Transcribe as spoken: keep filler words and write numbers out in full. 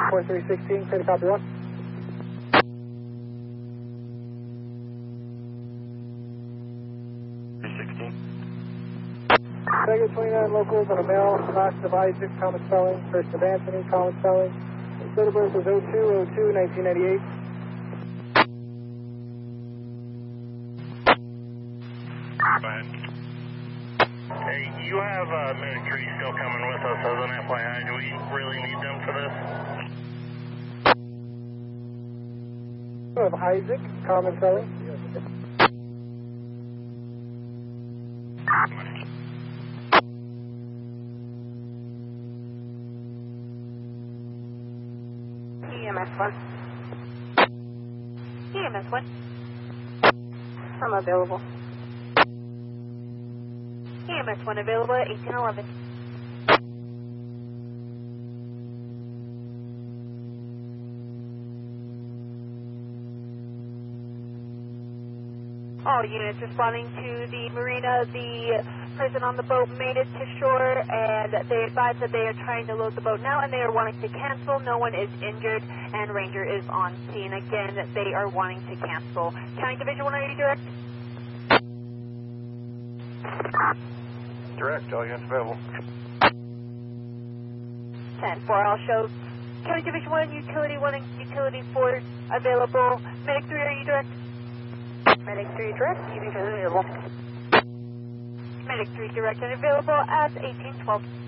four three sixteen, clear to copy one. three sixteen. Tiger twenty-nine locals on a male, last of Isaac, common spelling, first of Anthony, common spelling. Date of birth was oh two oh two nineteen ninety-eight. Go ahead. Hey, you have uh, Medic three still coming with us as an F Y I. Do we really need them for this? Of Isaac, common spelling. E M S one. E M S one. I'm available. E M S one available at eighteen eleven. All units responding to the marina. The person on the boat made it to shore, and they advise that they are trying to load the boat now, and they are wanting to cancel. No one is injured, and Ranger is on scene. Again, they are wanting to cancel. County Division one, are you direct? Direct, all units available. ten four, I'll show County Division one, Utility one, and Utility four available. Medic three, are you direct? Medic three direct, Division available. Medic three direct and available at eighteen twelve.